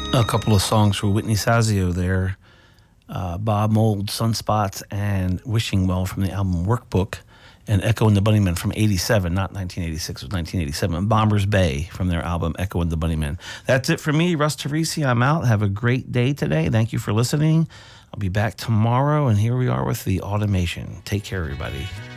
A couple of songs for Whitney Sazio there. Bob Mould, Sunspots, and Wishing Well from the album Workbook, and Echo and the Bunnymen from 87, not 1986, it was 1987. Bombers Bay from their album Echo and the Bunnymen. That's it for me, Russ Teresi. I'm out. Have a great day today. Thank you for listening. I'll be back tomorrow, and here we are with the automation. Take care, everybody.